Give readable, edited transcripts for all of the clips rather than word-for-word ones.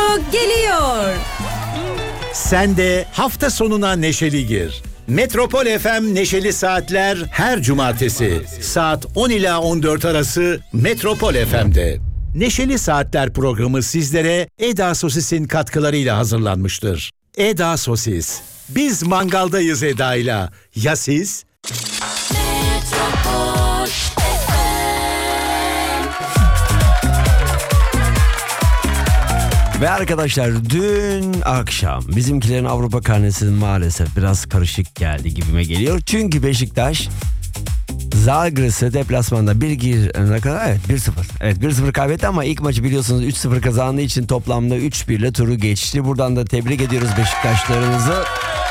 geliyor. Sen de hafta sonuna neşeli gir. Metropol FM Neşeli Saatler her cumartesi saat 10 ila 14 arası Metropol FM'de. Neşeli Saatler programı sizlere Eda Sosis'in katkılarıyla hazırlanmıştır. Eda Sosis. Biz mangaldayız Eda'yla. Ya siz? Ve arkadaşlar dün akşam bizimkilerin Avrupa karnesi maalesef biraz karışık geldi gibime geliyor. Çünkü Beşiktaş Zagres'e deplasmanda 1-0. Evet 1-0 kaybetti ama ilk maçı biliyorsunuz 3-0 kazandığı için toplamda 3-1 ile turu geçti. Buradan da tebrik ediyoruz Beşiktaşlarımızı.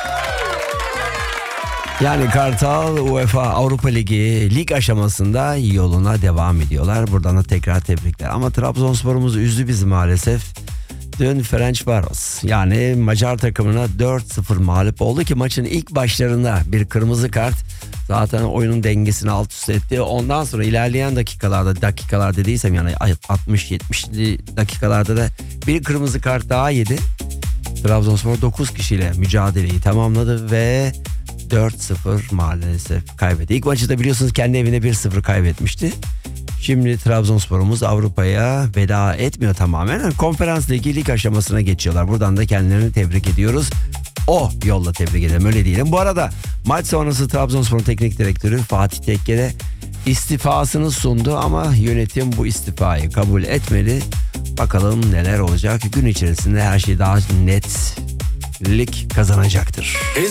Yani Kartal UEFA Avrupa Ligi lig aşamasında yoluna devam ediyorlar. Buradan da tekrar tebrikler. Ama Trabzonspor'umuz üzdü bizi maalesef. Dün Ferencvaros yani Macar takımına 4-0 mağlup oldu ki maçın ilk başlarında bir kırmızı kart zaten oyunun dengesini alt üst etti. Ondan sonra ilerleyen dakikalarda dediysem yani 60-70 dakikalarda da bir kırmızı kart daha yedi. Trabzonspor 9 kişiyle mücadeleyi tamamladı ve 4-0 maalesef kaybetti. İlk maçı da biliyorsunuz kendi evine 1-0 kaybetmişti. Şimdi Trabzonspor'umuz Avrupa'ya veda etmiyor tamamen. Yani Konferans Ligi lig aşamasına geçiyorlar. Buradan da kendilerini tebrik ediyoruz. O yolla tebrik edelim öyle diyelim. Bu arada maç sonrası Trabzonspor'un teknik direktörü Fatih Tekke de istifasını sundu ama yönetim bu istifayı kabul etmedi. Bakalım neler olacak. Gün içerisinde her şey daha netlik kazanacaktır.